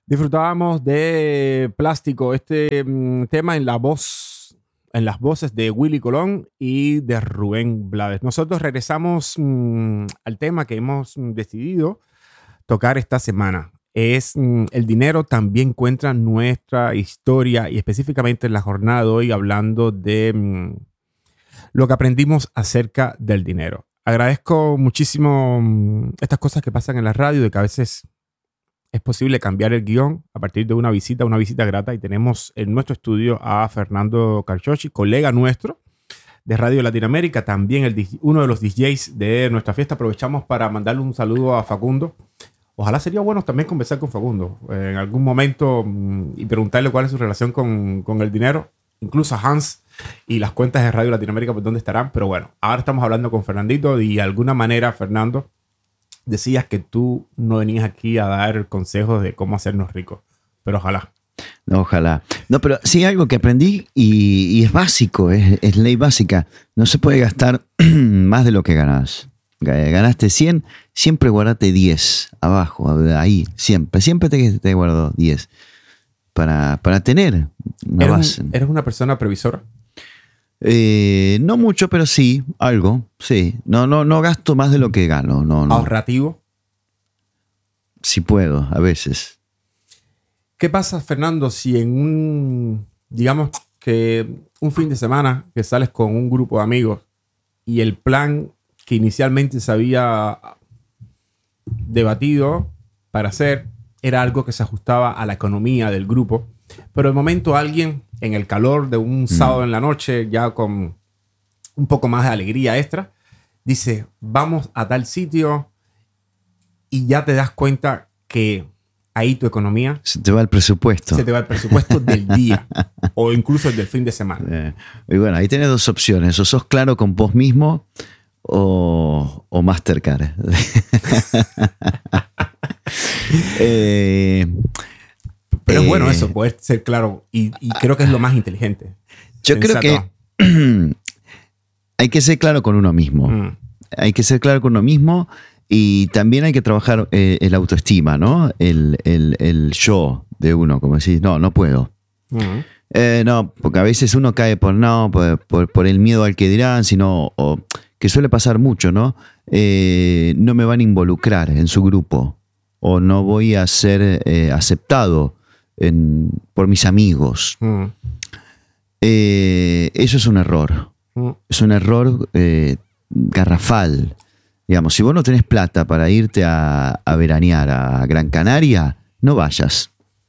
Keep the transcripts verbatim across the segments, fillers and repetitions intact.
Disfrutábamos de Plástico, este mm, tema en la voz, en las voces de Willy Colón y de Rubén Blades. Nosotros regresamos mm, al tema que hemos mm, decidido tocar esta semana. Es mm, el dinero también cuenta nuestra historia y específicamente en la jornada de hoy hablando de mm, lo que aprendimos acerca del dinero. Agradezco muchísimo mm, estas cosas que pasan en la radio, de que a veces es posible cambiar el guión a partir de una visita, una visita grata. Y tenemos en nuestro estudio a Fernando Carchochi, colega nuestro de Radio Latinoamérica, también el, uno de los D Js de nuestra fiesta. Aprovechamos para mandarle un saludo a Facundo. Ojalá sería bueno también conversar con Facundo eh, en algún momento mmm, y preguntarle cuál es su relación con, con el dinero, incluso a Hans y las cuentas de Radio Latinoamérica, por dónde estarán. Pero bueno, ahora estamos hablando con Fernandito y de alguna manera, Fernando, decías que tú no venías aquí a dar consejos de cómo hacernos ricos, pero ojalá. No, ojalá. No, pero sí algo que aprendí y, y es básico, es, es ley básica. No se puede gastar más de lo que ganás. Ganaste cien, siempre guardate diez abajo, ahí, siempre. Siempre te, te guardo diez para, para tener una ¿Eres base. Un, ¿Eres una persona previsora? Eh, no mucho, pero sí, algo, sí. No, no, no gasto más de lo que gano. No, no. ¿Ahorrativo? Si puedo, a veces. ¿Qué pasa, Fernando, si en un, digamos que un fin de semana que sales con un grupo de amigos y el plan que inicialmente se había debatido para hacer era algo que se ajustaba a la economía del grupo, pero de momento alguien en el calor de un sábado en la noche, ya con un poco más de alegría extra, dice, vamos a tal sitio, y ya te das cuenta que ahí tu economía... Se te va el presupuesto. Se te va el presupuesto del día o incluso el del fin de semana. Eh, y bueno, ahí tenés dos opciones. O sos claro con vos mismo o, o Mastercard. eh, Pero es eh, bueno eso, poder ser claro. Y, y creo que es lo más inteligente. Yo Sensato. creo que hay que ser claro con uno mismo. Mm. Hay que ser claro con uno mismo. Y también hay que trabajar eh, el autoestima, ¿no? El, el, el yo de uno, como decís, no, no puedo. Uh-huh. Eh, no, porque a veces uno cae por no, por, por, por el miedo al que dirán, sino, o, que suele pasar mucho, ¿no? Eh, no me van a involucrar en su grupo, o no voy a ser eh, aceptado en, por mis amigos. Uh-huh. Eh, eso es un error. Uh-huh. Es un error eh, garrafal. Digamos, si vos no tenés plata para irte a, a veranear a Gran Canaria, no vayas.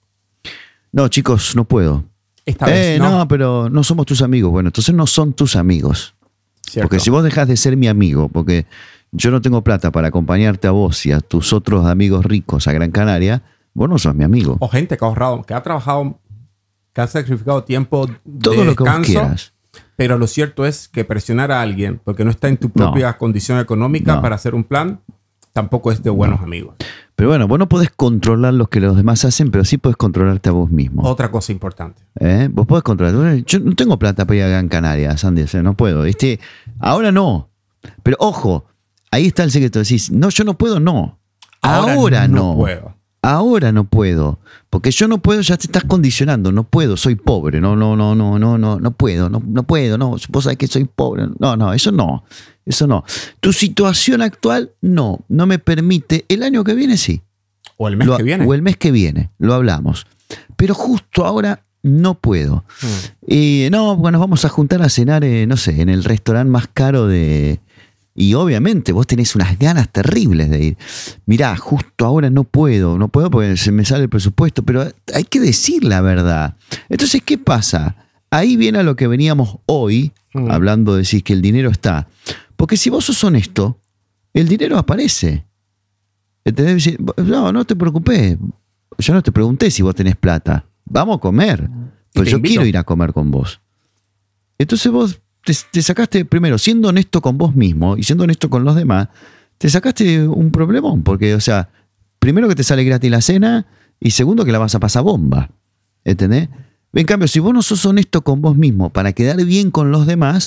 No, chicos, no puedo. Esta vez eh, no. no, pero no somos tus amigos. Bueno, entonces no son tus amigos. Cierto. Porque si vos dejás de ser mi amigo, porque yo no tengo plata para acompañarte a vos y a tus otros amigos ricos a Gran Canaria, vos no sos mi amigo. O gente que ha ahorrado, que ha trabajado, que ha sacrificado tiempo Todo de lo que descanso, vos quieras. Pero lo cierto es que presionar a alguien porque no está en tu propia no. condición económica no. para hacer un plan, tampoco es de buenos no. amigos. Pero bueno, vos no podés controlar lo que los demás hacen, pero sí podés controlarte a vos mismo. Otra cosa importante. ¿Eh? Vos podés controlar. Yo no tengo plata para ir a Gran Canaria, Sandy, o sea, no puedo. Este, ahora no. Pero ojo, ahí está el secreto. Decís, no, yo no puedo, no. Ahora, ahora no. no puedo. Ahora no puedo, porque yo no puedo, ya te estás condicionando, no puedo, soy pobre, no, no, no, no, no, no, no puedo, no, no puedo, no, vos sabés que soy pobre, no, no, eso no, eso no. Tu situación actual, no, no me permite, el año que viene sí. O el mes lo, que viene. O el mes que viene, lo hablamos. Pero justo ahora no puedo. Hmm. Y no, bueno, nos vamos a juntar a cenar, eh, no sé, en el restaurante más caro de... Y obviamente vos tenés unas ganas terribles de ir. Mirá, justo ahora no puedo, no puedo porque se me sale el presupuesto, pero hay que decir la verdad. Entonces, ¿qué pasa? Ahí viene a lo que veníamos hoy, mm. hablando de decir que el dinero está. Porque si vos sos honesto, el dinero aparece. ¿Entendés? No, no te preocupes. Yo no te pregunté si vos tenés plata. Vamos a comer. Pues yo invito. Quiero ir a comer con vos. Entonces vos... Te, te sacaste, primero, siendo honesto con vos mismo y siendo honesto con los demás, te sacaste un problemón, porque, o sea, primero que te sale gratis la cena y segundo que la vas a pasar bomba, ¿entendés? En cambio, si vos no sos honesto con vos mismo para quedar bien con los demás,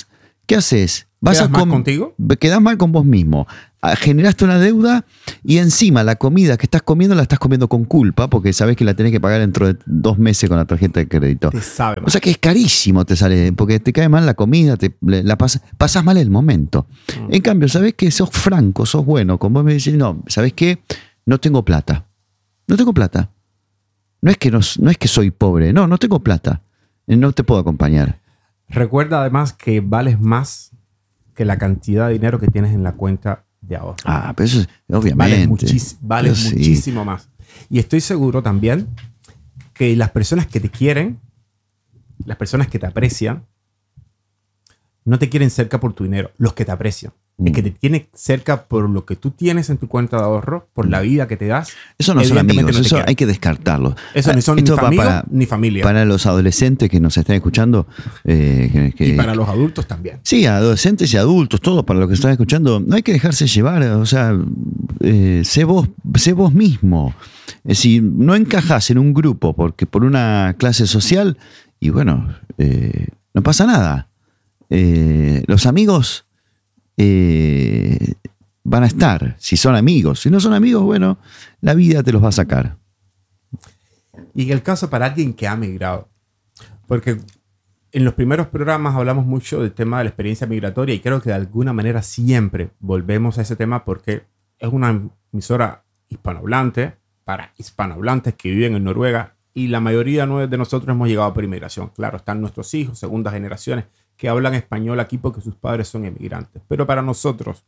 ¿qué haces? Vas ¿Quedas a mal com- contigo? Quedás mal con vos mismo. Ah, generaste una deuda y encima la comida que estás comiendo la estás comiendo con culpa porque sabés que la tenés que pagar dentro de dos meses con la tarjeta de crédito. Te sabe mal. O sea que es carísimo te sale, porque te cae mal la comida, te, la pas, pasás mal el momento. Mm. En cambio, sabés que sos franco, sos bueno. Como vos me decís, no, ¿sabés qué? No tengo plata. No tengo plata. No es que, no, no es que soy pobre, no, no tengo plata. No te puedo acompañar. Recuerda además que vales más que la cantidad de dinero que tienes en la cuenta de ahorro. Ah, pero eso es, obviamente. Vales, muchis, vales sí. muchísimo más. Y estoy seguro también que las personas que te quieren, las personas que te aprecian, no te quieren cerca por tu dinero, los que te aprecian. Mm. El que te tiene cerca por lo que tú tienes en tu cuenta de ahorro, por mm. la vida que te das. Eso no son amigos, no eso quieren. Hay que descartarlo. Eso no son Esto ni amigos para, ni familia. Para los adolescentes que nos están escuchando. Eh, que, que, y para los adultos también. Sí, adolescentes y adultos, todos para los que están escuchando. No hay que dejarse llevar, o sea, eh, sé, vos, sé vos mismo. Si no encajas en un grupo porque por una clase social, y bueno, eh, no pasa nada. Eh, los amigos eh, van a estar, si son amigos. Si no son amigos, bueno, la vida te los va a sacar. Y en el caso para alguien que ha migrado, porque en los primeros programas hablamos mucho del tema de la experiencia migratoria y creo que de alguna manera siempre volvemos a ese tema porque es una emisora hispanohablante para hispanohablantes que viven en Noruega y la mayoría de nosotros hemos llegado por inmigración. Claro, están nuestros hijos, segundas generaciones, que hablan español aquí porque sus padres son emigrantes. Pero para nosotros,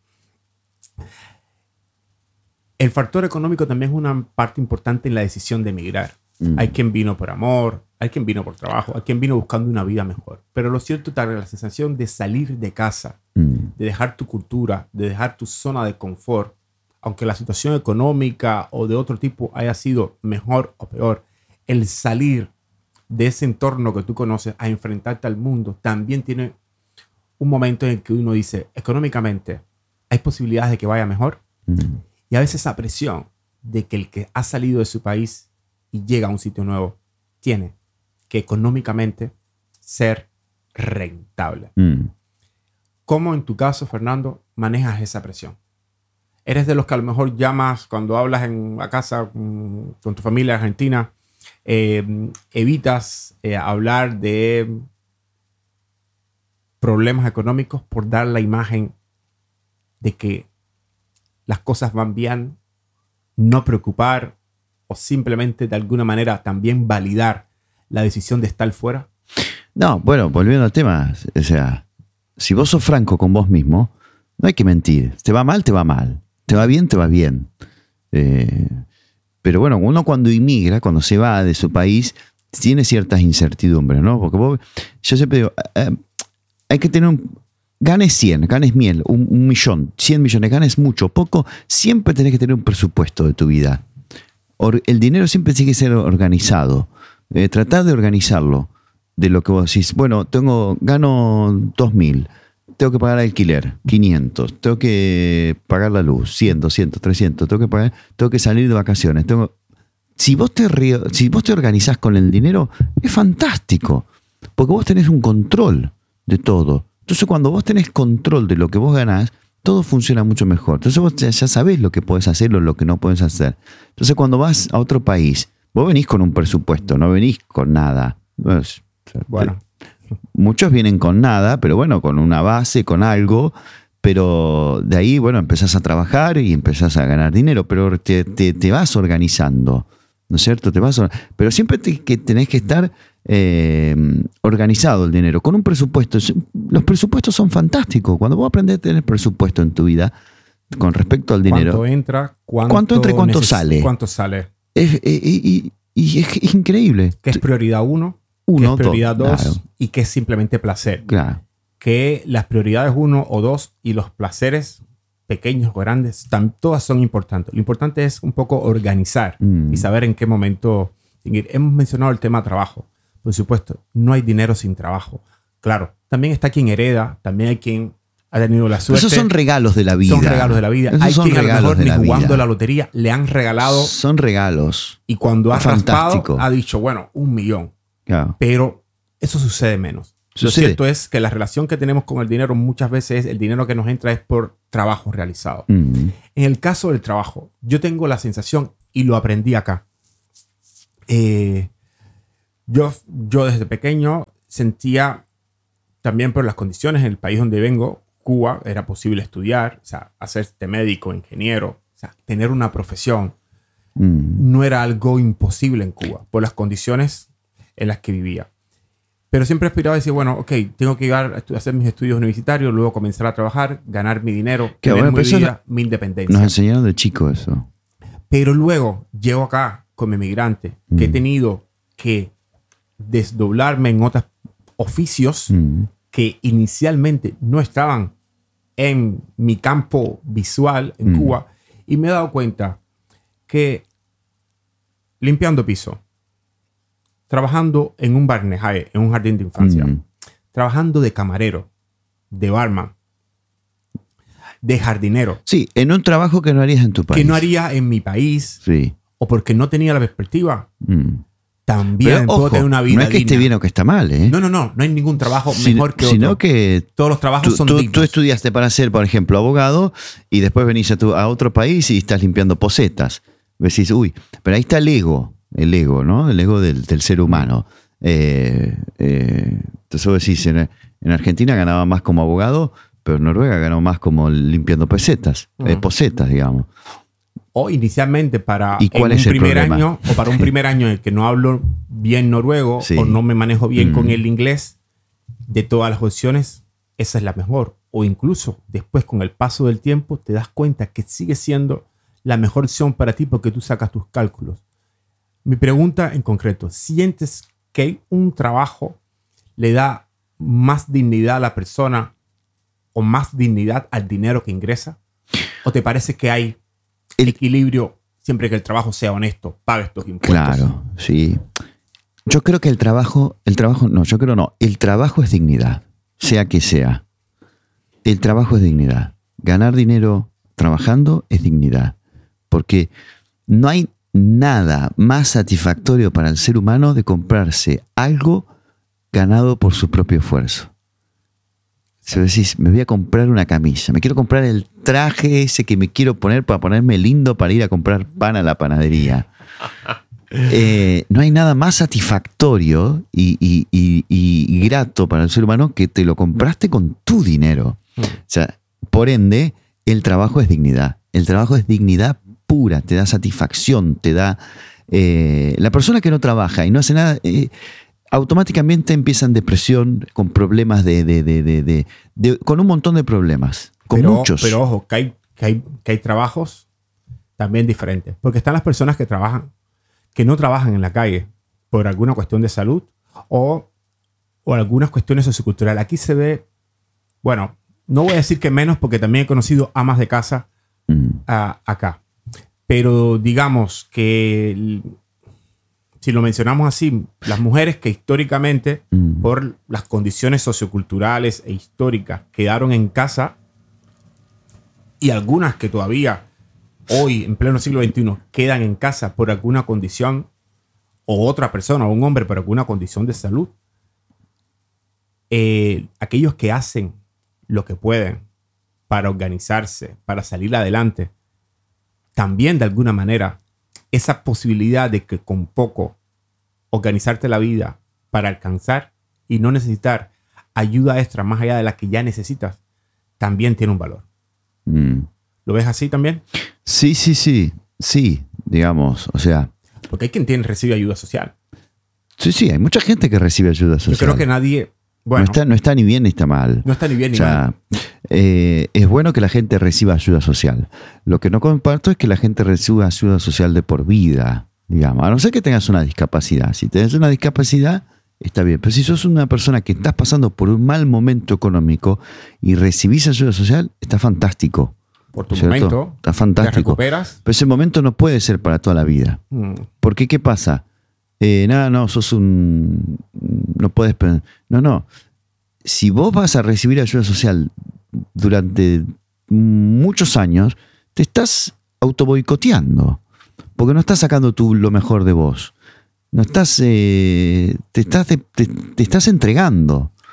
el factor económico también es una parte importante en la decisión de emigrar. Mm. Hay quien vino por amor, hay quien vino por trabajo, hay quien vino buscando una vida mejor. Pero lo cierto es que la sensación de salir de casa, mm. de dejar tu cultura, de dejar tu zona de confort, aunque la situación económica o de otro tipo haya sido mejor o peor, el salir de ese entorno que tú conoces a enfrentarte al mundo, también tiene un momento en que uno dice, económicamente, ¿hay posibilidades de que vaya mejor? Mm. Y a veces esa presión de que el que ha salido de su país y llega a un sitio nuevo, tiene que económicamente ser rentable. Mm. ¿Cómo en tu caso, Fernando, manejas esa presión? ¿Eres de los que a lo mejor llamas cuando hablas en la casa con, con tu familia argentina? Eh, evitas eh, hablar de problemas económicos por dar la imagen de que las cosas van bien, no preocupar o simplemente de alguna manera también validar la decisión de estar fuera? No, bueno, volviendo al tema, o sea, si vos sos franco con vos mismo, no hay que mentir. Te va mal, te va mal. Te va bien, te va bien. Eh, pero bueno, uno cuando inmigra, cuando se va de su país, tiene ciertas incertidumbres, ¿no? Porque vos, yo siempre digo, eh, hay que tener un... Ganes cien, ganes mil, un, un millón, cien millones, ganes mucho, poco, siempre tenés que tener un presupuesto de tu vida. Or, el dinero siempre tiene que ser organizado. Eh, tratar de organizarlo. De lo que vos decís, bueno, tengo, gano dos mil, tengo que pagar alquiler, quinientos, tengo que pagar la luz, cien, doscientos, trescientos, tengo que pagar, tengo que salir de vacaciones. Tengo... Si vos te, si vos te organizás con el dinero, es fantástico, porque vos tenés un control de todo. Entonces, cuando vos tenés control de lo que vos ganás, todo funciona mucho mejor. Entonces, vos ya, ya sabés lo que podés hacer o lo que no podés hacer. Entonces, cuando vas a otro país, vos venís con un presupuesto, no venís con nada. Pues, bueno, muchos vienen con nada, pero bueno, con una base, con algo, pero de ahí, bueno, empezás a trabajar y empezás a ganar dinero, pero te, te, te vas organizando, ¿no es cierto? Te vas a, pero siempre te, que tenés que estar eh, organizado el dinero, con un presupuesto. Los presupuestos son fantásticos. Cuando vos aprendés a tener presupuesto en tu vida, con respecto al dinero. ¿Cuánto entra? ¿Cuánto, ¿Cuánto entra y cuánto neces- sale? ¿Cuánto sale? Es, y, y, y es, es increíble. ¿Qué es prioridad uno? Uno, ¿Qué es prioridad dos? Claro. Y qué es simplemente placer. Claro. Que las prioridades uno o dos y los placeres pequeños o grandes, tam, todas son importantes. Lo importante es un poco organizar mm. y saber en qué momento ir. Hemos mencionado el tema trabajo. Por supuesto, no hay dinero sin trabajo. Claro, también está quien hereda, también hay quien ha tenido la suerte. Esos son regalos de la vida. Son regalos de la vida. Esos hay son quien a lo mejor de ni la jugando vida. la lotería le han regalado. Son regalos. Y cuando ha Fantástico. raspado, ha dicho, bueno, un millón. Claro. Pero eso sucede menos. Lo cierto es que la relación que tenemos con el dinero muchas veces, el dinero que nos entra es por trabajo realizado. Mm. En el caso del trabajo, yo tengo la sensación, y lo aprendí acá, eh, yo, yo desde pequeño sentía, también por las condiciones en el país donde vengo, Cuba, era posible estudiar, o sea, hacerte médico, ingeniero, o sea, tener una profesión. Mm. No era algo imposible en Cuba, por las condiciones en las que vivía. Pero siempre aspiraba a decir, bueno, ok, tengo que llegar a hacer mis estudios universitarios, luego comenzar a trabajar, ganar mi dinero, que tener bueno, mi vida, mi independencia. Nos enseñaron de chico eso. Pero luego llego acá como inmigrante, mm. que he tenido que desdoblarme en otros oficios mm. que inicialmente no estaban en mi campo visual en mm. Cuba, y me he dado cuenta que limpiando piso, trabajando en un barnejae, en un jardín de infancia, mm. trabajando de camarero, de barman, de jardinero. Sí, en un trabajo que no harías en tu país. Que no haría en mi país. Sí. O porque no tenía la perspectiva. Mm. También Pero, puedo ojo, tener una vida no es que digna. esté bien o que está mal, ¿eh? No, no, no. No hay ningún trabajo Si, mejor que sino otro. que todos los trabajos tú, son tú, dignos. Tú estudiaste para ser, por ejemplo, abogado y después venís a, tu, a otro país y estás limpiando posetas. Decís, uy, pero ahí está el ego. El ego, ¿no? El ego del, del ser humano. Eh, eh, entonces vos decís, en, en Argentina ganaba más como abogado, pero en Noruega ganó más como limpiando pesetas, uh-huh. eh, posetas, digamos. O inicialmente para ¿Y cuál en es un el primer problema? año, o para un primer año en el que no hablo bien noruego, sí. o no me manejo bien mm. con el inglés, de todas las opciones, esa es la mejor. O incluso después, con el paso del tiempo, te das cuenta que sigue siendo la mejor opción para ti porque tú sacas tus cálculos. Mi pregunta en concreto, ¿sientes que un trabajo le da más dignidad a la persona o más dignidad al dinero que ingresa? ¿O te parece que hay el equilibrio siempre que el trabajo sea honesto, pagues tus impuestos? Claro, sí. Yo creo que el trabajo, el trabajo, no, yo creo no, el trabajo es dignidad, sea que sea. El trabajo es dignidad. Ganar dinero trabajando es dignidad. Porque no hay nada más satisfactorio para el ser humano de comprarse algo ganado por su propio esfuerzo. Si vos decís, me voy a comprar una camisa, me quiero comprar el traje ese que me quiero poner para ponerme lindo para ir a comprar pan a la panadería. Eh, no hay nada más satisfactorio y, y, y, y grato para el ser humano que te lo compraste con tu dinero. O sea, por ende, el trabajo es dignidad. El trabajo es dignidad pura, te da satisfacción, te da... Eh, la persona que no trabaja y no hace nada... Eh, automáticamente empieza en depresión, con problemas de, de, de, de, de, de... con un montón de problemas. Con pero, muchos. Pero ojo, que hay, que, hay, que hay trabajos también diferentes. Porque están las personas que trabajan, que no trabajan en la calle por alguna cuestión de salud o, o algunas cuestiones socioculturales. Aquí se ve, bueno, no voy a decir que menos porque también he conocido amas de casa mm. a, acá. Pero digamos que... Si lo mencionamos así, las mujeres que históricamente, mm. por las condiciones socioculturales e históricas, quedaron en casa, y algunas que todavía hoy, en pleno siglo veintiuno, quedan en casa por alguna condición, o otra persona, o un hombre por alguna condición de salud, eh, aquellos que hacen lo que pueden para organizarse, para salir adelante, también de alguna manera esa posibilidad de que con poco organizarte la vida para alcanzar y no necesitar ayuda extra más allá de la que ya necesitas, también tiene un valor. Mm. ¿Lo ves así también? Sí, sí, sí. Sí, digamos, o sea... Porque hay quien tiene, recibe ayuda social. Sí, sí, hay mucha gente que recibe ayuda social. Yo creo que nadie... Bueno, no, está, no está ni bien ni está mal. No está ni bien ni o sea, mal. Eh, es bueno que la gente reciba ayuda social. Lo que no comparto es que la gente reciba ayuda social de por vida, digamos. A no ser que tengas una discapacidad. Si tenés una discapacidad, está bien. Pero si sos una persona que estás pasando por un mal momento económico y recibís ayuda social, está fantástico. Por tu ¿cierto? momento, está fantástico. te recuperas. Pero ese momento no puede ser para toda la vida. Mm. Porque, ¿qué pasa? Eh, nada, no, sos un... No puedes... No, no. Si vos vas a recibir ayuda social durante muchos años, te estás autoboicoteando. Porque no estás sacando tú lo mejor de vos. No estás... Eh, te, estás te, te estás entregando.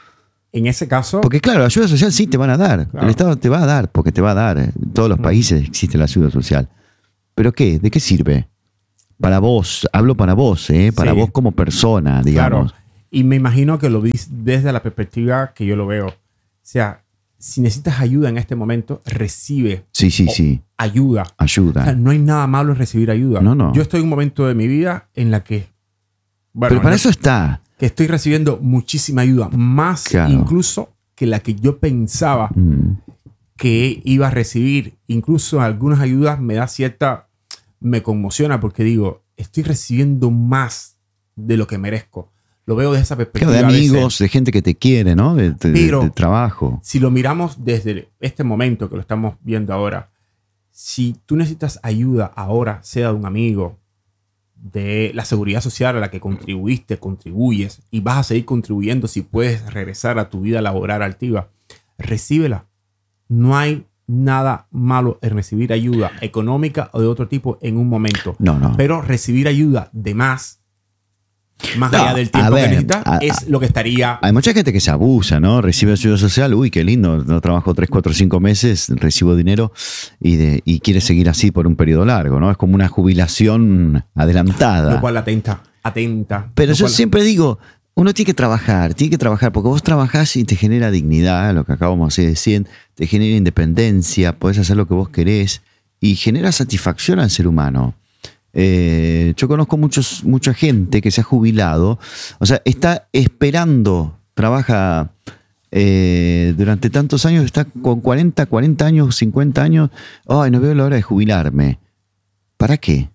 en ese caso... Porque claro, ayuda social sí te van a dar. Claro. El Estado te va a dar, porque te va a dar. En todos los países existe la ayuda social. ¿Pero qué? ¿De qué sirve? Para vos, hablo para vos, ¿eh? Para sí. vos como persona, digamos. Claro. Y me imagino que lo vis desde la perspectiva que yo lo veo. O sea, si necesitas ayuda en este momento, recibe sí, sí, sí. ayuda. Ayuda. O sea, no hay nada malo en recibir ayuda. No, no. Yo estoy en un momento de mi vida en la que... Bueno, pero para no, eso está. Que estoy recibiendo muchísima ayuda. Más claro. incluso que la que yo pensaba mm. que iba a recibir. Incluso algunas ayudas me da cierta... Me conmociona porque digo, estoy recibiendo más de lo que merezco. Lo veo desde esa perspectiva. Claro, de amigos, de gente que te quiere, ¿no? De, de, Pero, de trabajo. Si lo miramos desde este momento que lo estamos viendo ahora, si tú necesitas ayuda ahora, sea de un amigo, de la seguridad social a la que contribuiste, contribuyes, y vas a seguir contribuyendo si puedes regresar a tu vida laboral activa, recíbela. No hay nada malo en recibir ayuda económica o de otro tipo en un momento. No, no. Pero recibir ayuda de más, más no, allá del tiempo ver, que necesitas, a, es lo que estaría... Hay mucha gente que se abusa, ¿no? Recibe ayuda social, uy, qué lindo, no trabajo tres, cuatro, cinco meses, recibo dinero y, de, y quiere seguir así por un periodo largo, ¿no? Es como una jubilación adelantada. Lo cual atenta, atenta. Pero yo cual... siempre digo, uno tiene que trabajar, tiene que trabajar, porque vos trabajás y te genera dignidad, lo que acabamos de decir, te genera independencia, podés hacer lo que vos querés y genera satisfacción al ser humano. Eh, yo conozco muchos, mucha gente que se ha jubilado, o sea, está esperando, trabaja eh, durante tantos años, está con cuarenta, cuarenta años, cincuenta años, ay, no veo la hora de jubilarme. ¿Para qué?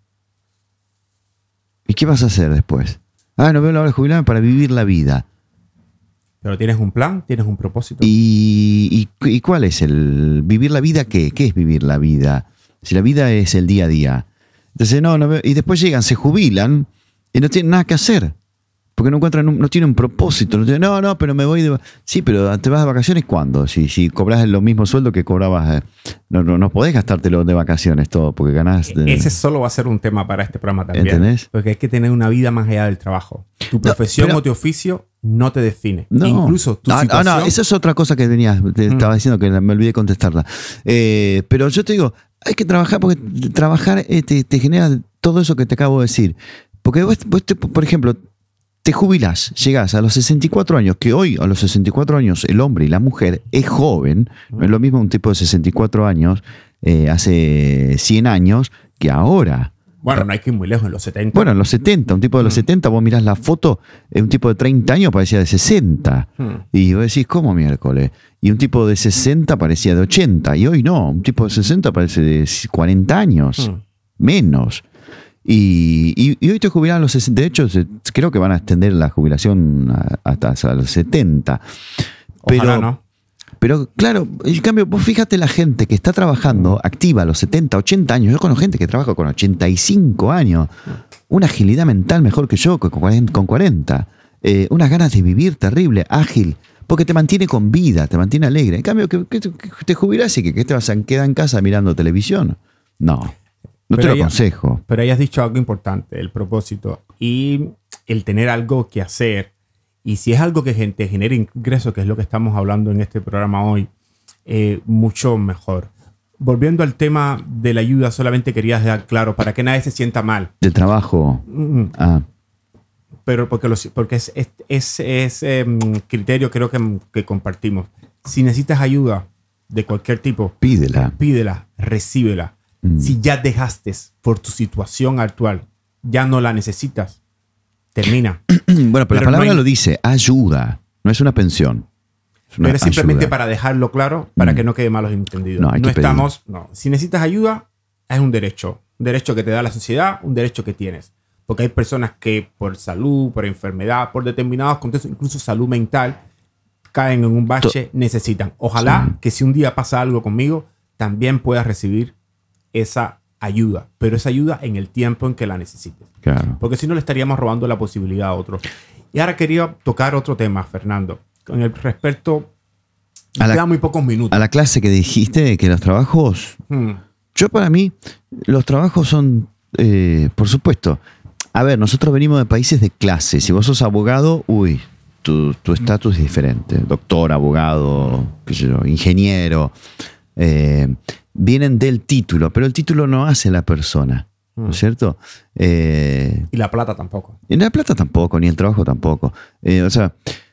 ¿Y qué vas a hacer después? Ah, no veo la hora de jubilarme para vivir la vida. Pero tienes un plan, tienes un propósito. ¿Y, y, y cuál es el vivir la vida? ¿Qué? ¿Qué es vivir la vida? Si la vida es el día a día. Entonces, no, no veo, y después llegan, se jubilan y no tienen nada que hacer. Porque no encuentran, un, no tienen un propósito. No, tienen, no, no, pero me voy de... Sí, pero ¿te vas de vacaciones cuándo? Si, si cobras lo mismo sueldo que cobrabas... No, no, no podés gastártelo de vacaciones todo, porque ganás... De... Ese solo va a ser un tema para este programa también. ¿Entendés? Porque hay que tener una vida más allá del trabajo. Tu profesión no, pero, o tu oficio no te define. No, incluso tu no, situación... No, no, esa es otra cosa que venía, te mm. estaba diciendo que me olvidé contestarla. Eh, pero yo te digo, hay que trabajar porque trabajar eh, te, te genera todo eso que te acabo de decir. Porque vos, vos te, por ejemplo... Te jubilás, llegás a los sesenta y cuatro años, que hoy a los sesenta y cuatro años el hombre y la mujer es joven, no es lo mismo un tipo de sesenta y cuatro años eh, hace cien años que ahora. Bueno, no hay que ir muy lejos, en los setenta. Bueno, en los setenta, un tipo de los mm. setenta, vos mirás la foto, un tipo de treinta años parecía de sesenta. Mm. Y vos decís, ¿cómo miércoles? Y un tipo de sesenta parecía de ochenta, y hoy no, un tipo de sesenta parece de cuarenta años, mm. menos. Y, y, y hoy te jubilan a los sesenta. De hecho, se, creo que van a extender la jubilación a, hasta, hasta los setenta. Pero, Ojalá, ¿no? Pero claro, en cambio, vos fíjate la gente que está trabajando activa a los setenta, ochenta años. Yo conozco gente que trabaja con ochenta y cinco años. Una agilidad mental mejor que yo, con cuarenta. Eh, unas ganas de vivir terrible, ágil. Porque te mantiene con vida, te mantiene alegre. En cambio, que, que, que te jubilás y que, que te vas a quedar en casa mirando televisión. No. No pero te lo ella, aconsejo. Pero ahí has dicho algo importante, el propósito y el tener algo que hacer. Y si es algo que te genera ingresos, que es lo que estamos hablando en este programa hoy, eh, mucho mejor. Volviendo al tema de la ayuda, solamente quería dejar claro, para que nadie se sienta mal. Del trabajo. Mm-hmm. Ah. Pero porque, los, porque es, es, es, es eh, criterio creo que, que compartimos. Si necesitas ayuda de cualquier tipo, pídela. Pídela, recíbela. Si ya dejaste por tu situación actual, ya no la necesitas, termina. Bueno, pero, pero la palabra no hay... lo dice, ayuda, no es una pensión. Es una pero es simplemente ayuda. Para dejarlo claro, para mm. que no quede malos entendidos. No, hay no que estamos, no. Si necesitas ayuda, es un derecho. Un derecho que te da la sociedad, un derecho que tienes. Porque hay personas que por salud, por enfermedad, por determinados contextos, incluso salud mental, caen en un bache, to necesitan. Ojalá sí. que si un día pasa algo conmigo, también puedas recibir esa ayuda, pero esa ayuda en el tiempo en que la necesites. Claro. Porque si no le estaríamos robando la posibilidad a otros. Y ahora quería tocar otro tema, Fernando, con el respecto... Me quedan muy pocos minutos. A la clase que dijiste, que los trabajos... Hmm. Yo para mí, los trabajos son, eh, por supuesto... A ver, nosotros venimos de países de clase. Si vos sos abogado, uy, tu estatus es diferente. Doctor, abogado, qué sé yo, ingeniero. Eh, vienen del título, pero el título no hace la persona. ¿No es cierto? Eh, y la plata tampoco. Y la plata tampoco, ni el trabajo tampoco. Eh, o sea,